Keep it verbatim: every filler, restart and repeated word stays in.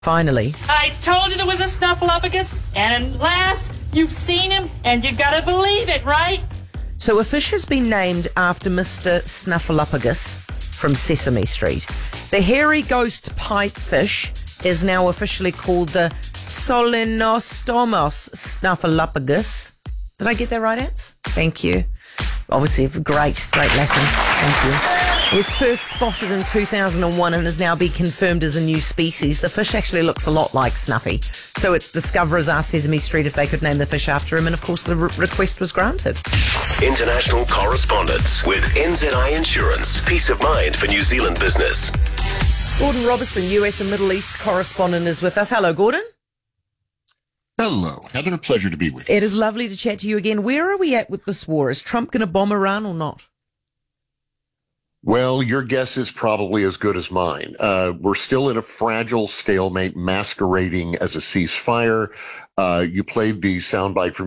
Finally. I told you there was a Snuffleupagus, and at last you've seen him, and you gotta believe it, right? So a fish has been named after Mister Snuffleupagus from Sesame Street. The hairy ghost pipefish is now officially called the Solenostomos Snuffleupagus. Did I get that right, Ants? Thank you. Obviously, great, great Latin. Thank you. It was first spotted in two thousand one and has now been confirmed as a new species. The fish actually looks a lot like Snuffy. So its discoverers asked Sesame Street if they could name the fish after him, and of course the re- request was granted. International correspondence with N Z I Insurance. Peace of mind for New Zealand business. Gordon Robertson, U S and Middle East correspondent, is with us. Hello, Gordon. Hello. Heather, a pleasure to be with you. It is lovely to chat to you again. Where are we at with this war? Is Trump going to bomb Iran or not? Well, your guess is probably as good as mine. Uh, we're still in a fragile stalemate masquerading as a ceasefire. Uh, you played the soundbite from